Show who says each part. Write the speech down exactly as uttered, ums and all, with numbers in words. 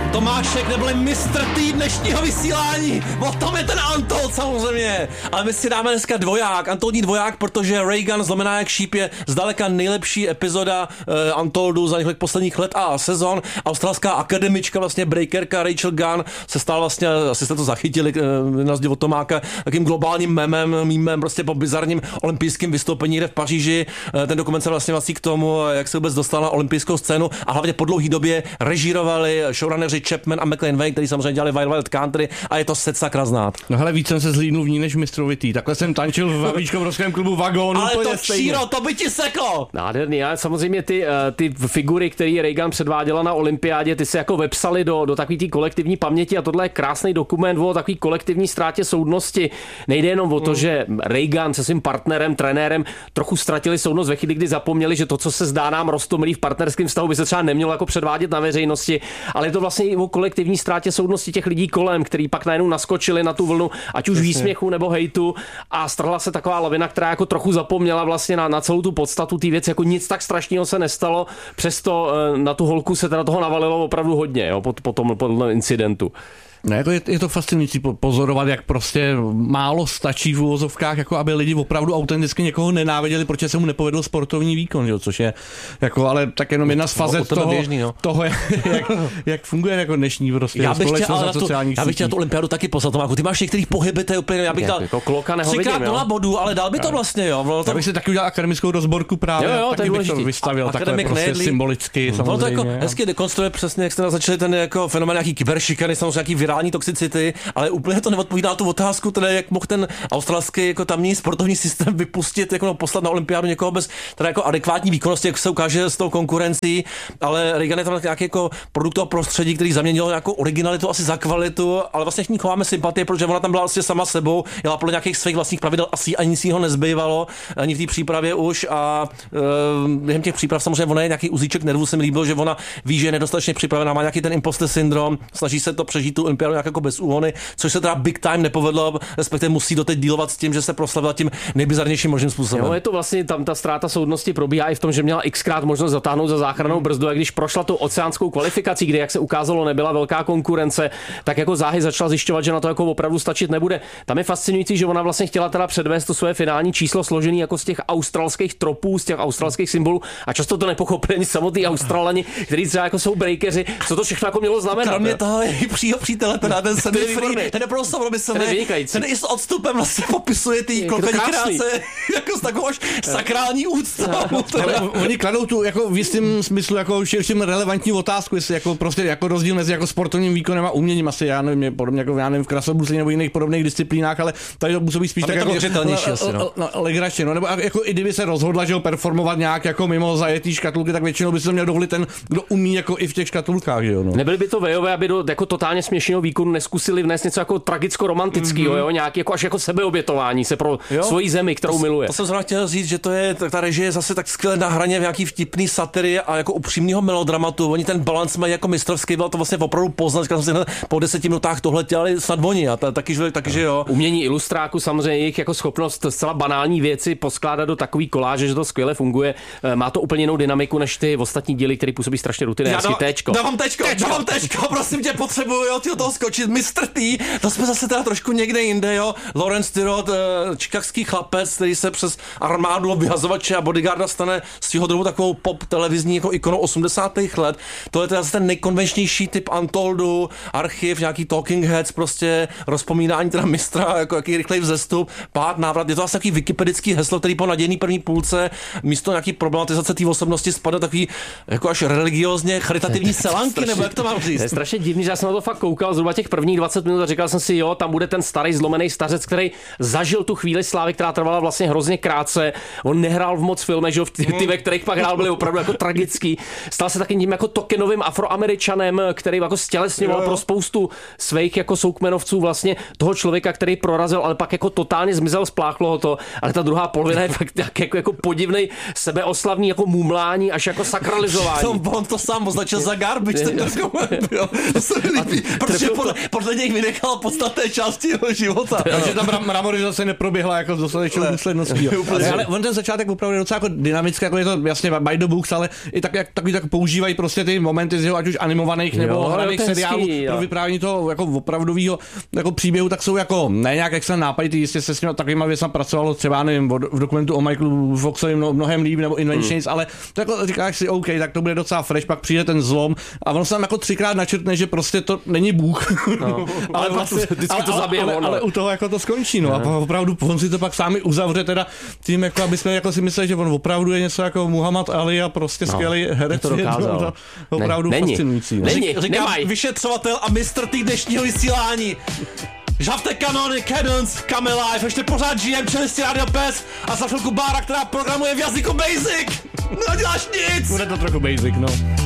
Speaker 1: Tomášek neboli mistr tý dnešního vysílání. O tom je ten Antold samozřejmě. Ale my si dáme dneska dvoják, Antoldní dvoják, protože Reagan zlomená jak šíp je zdaleka nejlepší epizoda uh, Antoldu za několik posledních let a sezon. Australská akademička, vlastně breakerka Rachel Gunn se stala vlastně, asi jste to zachytili uh, na zdi od Tomáka, takým globálním memem, mýmem, prostě po bizarním olympijským vystoupení v Paříži. Uh, ten dokument se vlastně vlastní k tomu, jak se vůbec dostal na olympijskou scénu a hlavně po dlouhé době režírovali showrunneři Chapman a McLean Wayne, který samozřejmě dělali Wild Wild Country a je to set sakra znát.
Speaker 2: No hele, víc jsem se zlídnul v ní než mistrovitý. Takhle jsem tančil v Havlíčkovském klubu Vagón.
Speaker 1: Ale to Číro, to by ti seklo!
Speaker 3: Nádherný, ale samozřejmě ty, ty figury, které Reagan předváděla na olympiádě, ty se jako vepsaly do, do takové té kolektivní paměti a tohle je krásný dokument o takové kolektivní ztrátě soudnosti. Nejde jenom o to, mm. že Reagan se svým partnerem, trenérem trochu ztratili soudnost ve chvíli, kdy zapomněli, že to, co se zdá nám roztomilý v partnerském vztahu, by se třeba nemělo jako předvádět na veřejnosti, ale je to vlastně i o kolektivní ztrátě soudnosti těch lidí kolem, který pak najednou naskočili na tu vlnu, ať už výsměchu nebo hejtu a strhla se taková lavina, která jako trochu zapomněla vlastně na, na celou tu podstatu té věci, jako nic tak strašného se nestalo, přesto na tu holku se teda toho navalilo opravdu hodně, jo, po, po tom, po tom incidentu.
Speaker 2: No, jako je, je to fascinující pozorovat, jak prostě málo stačí v uvozovkách, jako aby lidi opravdu autenticky někoho nenáviděli, protože se mu nepovedl sportovní výkon, jo, což je jako, ale tak jenom jedna z fazet toho,
Speaker 1: běžný, no.
Speaker 2: toho jak, jak funguje jako dnešní prostě
Speaker 1: já bych chtěl, ale tu, já bych chtěl tu olympiádu taky poslat, Tomáku. Ty máš některých pohyby, to je úplně, já bych dal
Speaker 3: jako kloka
Speaker 1: třikrát nula bodů, ale dal by to vlastně, jo.
Speaker 2: No, to... Já bych si taky udělal akademickou rozborku právě,
Speaker 3: jo, jo,
Speaker 2: taky bych to vystavil, takhle prostě symbolicky, samozřejmě.
Speaker 1: No to jako hezky dekonstruuje přesně, jak jste naznačili ten jako fenomén nějaký kyberšikany, samozřejmě nějaký virální toxicity. Ale úplně to neodpovídá na tu otázku, teda jak mohl ten australský jako tamní sportovní systém vypustit, jako no, poslat na olympiádu někoho bez teda jako adekvátní výkonnosti, jak se ukáže s tou konkurencí, ale Reagan je tam nějaký jako produkt toho prostředí, který zaměnil nějakou originalitu asi za kvalitu, ale vlastně k ní chováme sympatie, protože ona tam byla asi sama sebou, jela podle nějakých svých vlastních pravidel, asi ani nic jiného nezbývalo, ani v té přípravě už a e, během těch příprav samozřejmě ona je nějaký uzíček nervů, se mi líbilo, že ona ví, že je nedostatečně připravená, má nějaký ten imposter syndrom, snaží se to přežít tu olympiádu nějak jako bez úhony, což se teda big time nepovedlo, respektive musí doteď dealovat s tím, že se proslavila tím nejbizarnějším možným způsobem.
Speaker 3: Jo, je to vlastně tam ta ztráta soudnosti probíhá i v tom, že měla xkrát možnost zatáhnout za záchrannou brzdu, a když prošla tu oceánskou kvalifikací, kde jak se ukázalo nebyla velká konkurence, tak jako záhy začala zjišťovat, že na to jako opravdu stačit nebude. Tam je fascinující, že ona vlastně chtěla teda předvést to svoje finální číslo složený jako z těch australských tropů, z těch australských symbolů a často to nepochopili samotní Australani, kteří třeba jako jsou breakeři, co to všechno jako mělo znamenat.
Speaker 1: Kromě toho je přího přítele, teda ten se ten je prostě
Speaker 3: ten,
Speaker 1: ten i s odstupem vlastně popisuje ty klopení kráce jako s takovou až sakrální úctou.
Speaker 2: Oni kladou tu jako v jistém smyslu jako širším relevantní otázku, jestli jako prostě jako rozdíl mezi jako sportovním výkonem a uměním, asi já nevím, je podobně jako já nevím v krasobruslení nebo jiných podobných disciplínách, ale tady to působí spíš tak jako legračně, no, nebo jako i kdyby se rozhodla, že ho performovat nějak jako mimo zajetý škatulky, tak většinou by se měl dovolit ten, kdo umí jako i v těch škatulkách, jo, no.
Speaker 3: Nebyly by to vejové, aby do jako totálně směšného výkonu neskusili vnést něco jako tragicko-romantického, mm-hmm. jo, nějaký jako až jako sebeobětování se pro jo? svoji zemi, kterou
Speaker 1: to,
Speaker 3: miluje.
Speaker 1: To jsem zrovna chtěl říct, že to je ta režie je zase tak skvěle na hraně v nějaký vtipný satiry a jako upřímného melodramatu. Oni ten balans mají jako mistrovský, bylo to vlastně opravdu poznat, říkal jsem si po deseti minutách tohle dělali snad oni a ta, taky, že, taky, že jo.
Speaker 3: Umění ilustráku, samozřejmě jejich jako schopnost zcela banální věci poskládat do takový koláže, že to skvěle funguje. Má to úplně jinou dynamiku než ty ostatní díly, které působí strašně rutinérsky. Téčko.
Speaker 1: Dávám téčko, dávám téčko, prosím tě, potřebuju, jo, ty toho skočit, mistr T, to jsme zase teda trošku někde jinde, jo. Lawrence Tyrod, chicagský chlapec, který se přes armádu vyhazovače a bodyguarda stane z jeho druhu takovou pop televizní jako ikonou osmdesátých let. To je teda zase ten nejkonvenčnější typ Antoldu, archiv, nějaký talking heads, prostě rozpomínání teda mistra, jako jaký rychlej vzestup, pád, návrat. Je to vlastně takový wikipedický heslo, který po nadějný první půlce místo nějaký problematizace té osobnosti spadne takový jako až religiózně charitativní selanky, nebo jak to mám říct?
Speaker 3: To je strašně divný, že já jsem na to fakt koukal zhruba těch prvních dvacet minut a říkal jsem si, jo, tam bude ten starý zlomený stařec, který zažil tu chvíli slávy, která trvala vlastně hrozně krátce. On nehrál v moc filmech, že ty, ty, ve kterých pak hrál, byly opravdu jako tragický. Stal se taky tím jako tokenovým Afroameričanem, který jako stělesňoval pro spoustu svých jako soukmenovců vlastně toho člověka, který prorazil, ale pak jako totálně zmizel, spláchlo ho to. Ale ta druhá polovina je fakt jako, jako, jako podivnej sebeoslavný jako mumlání až jako sakralizování.
Speaker 1: To, on to sám označil za garbage, ten dokument, jo. To se mi líbí, protože že podle, podle něj vynechal podstatné části jeho života.
Speaker 2: Takže ta mra- mramorizace neproběhla jako s dostatečnou důsledností. Ale, ale on ten začátek opravdu je docela jako dynamický, jako je to jasně by the books, ale i tak, jak takový tak používají prostě ty momenty z jeho ať už animovaných nebo
Speaker 3: Jo,
Speaker 2: hraných
Speaker 3: to je
Speaker 2: seriálů
Speaker 3: hezký, jo.
Speaker 2: pro vyprávění toho jako opravdového jako příběhu, tak jsou jako ne nějak extra nápaditý, jistě se s těma takovýma věcmi pracovalo třeba nevím, v dokumentu o Michaelu Foxovi mno, mnohem líp nebo Inventions, hmm. ale to jako říkáš si OK, tak to bude docela fresh, pak přijde ten zlom a ono se tam jako třikrát načrtne, že prostě to není Bůh.
Speaker 3: No.
Speaker 2: ale vlastně,
Speaker 3: vždycky to
Speaker 2: ale,
Speaker 3: zabije
Speaker 2: ale,
Speaker 3: ono.
Speaker 2: ale u toho jako to skončí, no. A opravdu on si to pak sami uzavře teda tím, jako aby jsme jako si mysleli, že on opravdu je něco jako Muhammad Ali a prostě
Speaker 3: No,
Speaker 2: skvělý herec.
Speaker 3: to dokázal.
Speaker 2: To, to opravdu
Speaker 3: ne, není.
Speaker 2: fascinující. No.
Speaker 3: Není,
Speaker 1: Říkám
Speaker 3: nemaj.
Speaker 1: vyšetřovatel a mistr tý dnešního vysílání. Žavte kanony, Cadence, Come Alive, ještě pořád žijem, čelistě Radio Pes a za chvilku Bára, která programuje v jazyku Basic. No děláš nic.
Speaker 2: Bude to trochu basic, no.